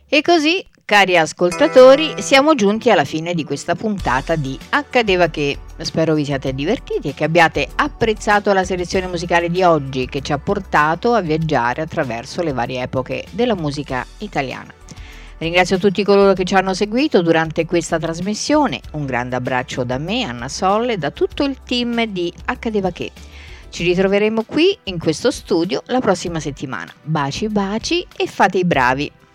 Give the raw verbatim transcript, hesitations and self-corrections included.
E così, cari ascoltatori, siamo giunti alla fine di questa puntata di Accadeva che. Spero vi siate divertiti e che abbiate apprezzato la selezione musicale di oggi, che ci ha portato a viaggiare attraverso le varie epoche della musica italiana. Ringrazio tutti coloro che ci hanno seguito durante questa trasmissione. Un grande abbraccio da me, Anna Solle, e da tutto il team di Accadeva che. Ci ritroveremo qui in questo studio la prossima settimana. Baci baci e fate i bravi!